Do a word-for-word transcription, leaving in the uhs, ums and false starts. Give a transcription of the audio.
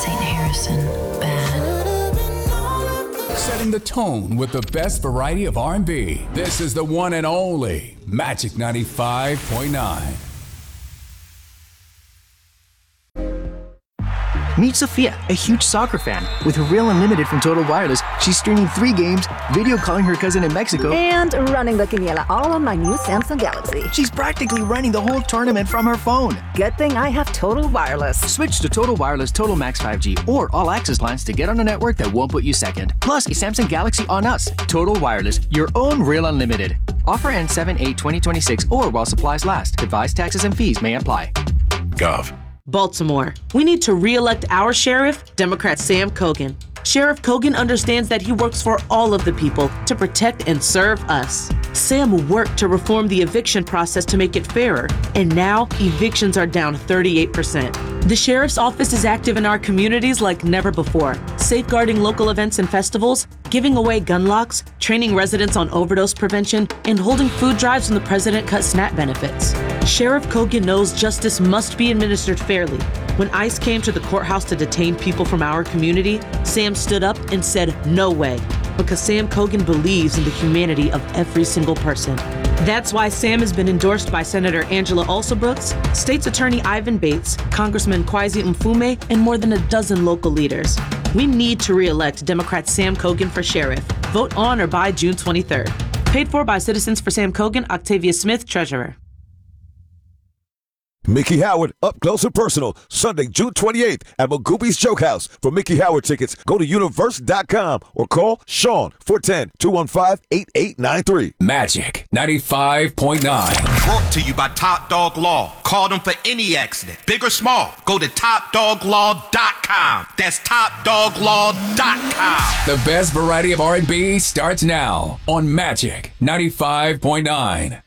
Saint Harrison, bad. Setting the tone with the best variety of R and B. This is the one and only Magic ninety-five point nine. Meet Sophia, a huge soccer fan. With her Real Unlimited from Total Wireless, she's streaming three games, video calling her cousin in Mexico, and running the quiniela all on my new Samsung Galaxy. She's practically running the whole tournament from her phone. Good thing I have Total Wireless. Switch to Total Wireless Total Max five G or All Access plans to get on a network that won't put you second. Plus, a Samsung Galaxy on us. Total Wireless, your own Real Unlimited. Offer ends seven eight twenty twenty-six or while supplies last. Device taxes and fees may apply. Gov. Baltimore. We need to re-elect our sheriff, Democrat Sam Cogan. Sheriff Cogan understands that he works for all of the people to protect and serve us. Sam worked to reform the eviction process to make it fairer, and now evictions are down thirty-eight percent. The sheriff's office is active in our communities like never before, safeguarding local events and festivals, giving away gun locks, training residents on overdose prevention, and holding food drives when the president cut SNAP benefits. Sheriff Cogan knows justice must be administered fairly. When ICE came to the courthouse to detain people from our community, Sam stood up and said, "No way," because Sam Cogan believes in the humanity of every single person. That's why Sam has been endorsed by Senator Angela Alsobrooks, State's Attorney Ivan Bates, Congressman Kwesi Mfume, and more than a dozen local leaders. We need to re-elect Democrat Sam Cogan for sheriff. Vote on or by June twenty-third. Paid for by Citizens for Sam Cogan, Octavia Smith, Treasurer. Mickey Howard, up close and personal, Sunday, June twenty-eighth at Magooby's Joke House. For Mickey Howard tickets, go to universe dot com or call Sean four one zero, two one five, eight eight nine three. Magic ninety-five point nine. Brought to you by Top Dog Law. Call them for any accident, big or small. Go to top dog law dot com. That's top dog law dot com. The best variety of R and B starts now on Magic ninety-five point nine.